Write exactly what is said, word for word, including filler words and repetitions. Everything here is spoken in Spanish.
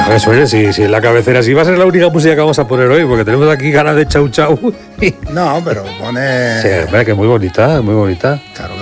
Pues oye, si, si en la cabecera, si va a ser la única música que vamos a poner hoy, porque tenemos aquí ganas de chau chau. No, pero pone... Sí, hombre, que muy bonita, muy bonita. Claro